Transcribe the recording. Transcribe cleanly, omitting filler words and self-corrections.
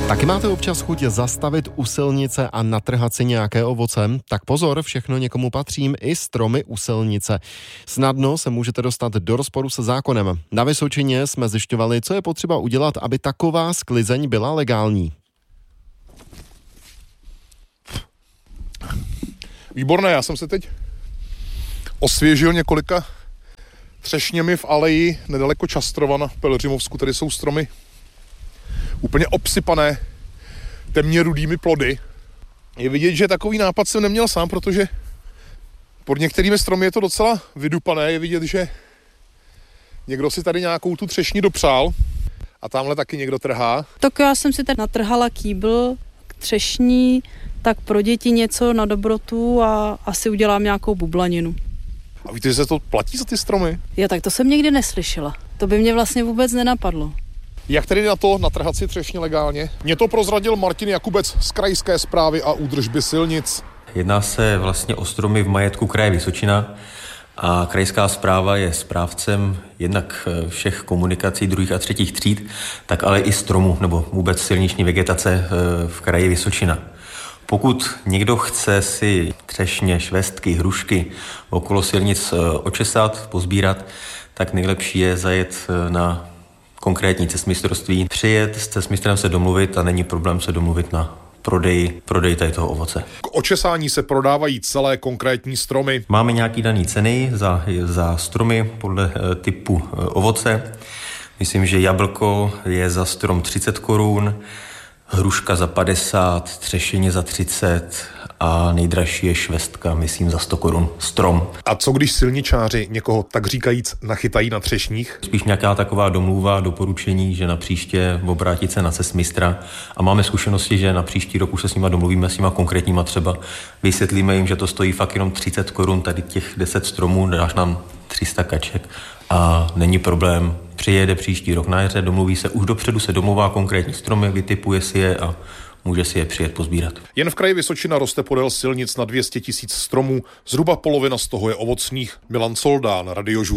Taky máte občas chuť zastavit u silnice a natrhat si nějaké ovoce? Tak pozor, všechno někomu patří, i stromy u silnice. Snadno se můžete dostat do rozporu se zákonem. Na Vysočině jsme zjišťovali, co je potřeba udělat, aby taková sklizeň byla legální. Výborné, já jsem se teď osvěžil několika třešněmi v aleji nedaleko Častrova na Pelhřimovsku. Tady jsou stromy úplně obsypané temně rudými plody. Je vidět, že takový nápad jsem neměl sám, protože pod některými stromy je to docela vydupané. Je vidět, že někdo si tady nějakou tu třešni dopřál a tamhle taky někdo trhá. Tak já jsem si tady natrhala kýbl k třešní, tak pro děti něco na dobrotu a asi udělám nějakou bublaninu. A víte, že se to platí za ty stromy? Já tak to jsem nikdy neslyšela. To by mě vlastně vůbec nenapadlo. Jak tedy na to natrhat si třešně legálně? Mně to prozradil Martin Jakubec z Krajské správy a údržby silnic. Jedná se vlastně o stromy v majetku kraje Vysočina a krajská správa je správcem jednak všech komunikací druhých a třetích tříd, tak ale i stromů nebo vůbec silniční vegetace v kraji Vysočina. Pokud někdo chce si třešně, švestky, hrušky okolo silnic očesat, pozbírat, tak nejlepší je zajet na konkrétní cestmistrovství, přijet s cestmistrem se domluvit a není problém se domluvit na prodeji tady toho ovoce. K očesání se prodávají celé konkrétní stromy. Máme nějaký daný ceny za stromy podle typu ovoce. Myslím, že jablko je za strom 30 korun, hruška za 50, třešeně za 30 a nejdražší je švestka, myslím, za 100 korun strom. A co když silničáři někoho tak říkajíc nachytají na třešních? Spíš nějaká taková domluva, doporučení, že na příště obrátit se na cestmistra a máme zkušenosti, že na příští rok už se s nima domluvíme, s nima konkrétníma třeba. Vysvětlíme jim, že to stojí fakt jenom 30 korun, tady těch 10 stromů, dáš nám 300 kaček a není problém. Přijede příští rok na jaře, domluví se, už dopředu se domluvá konkrétní stromy, vytipuje si je a může si je přijet pozbírat. Jen v kraji Vysočina roste podél silnic na 200 000 stromů, zhruba polovina z toho je ovocných. Milan Soldán, Radiožur.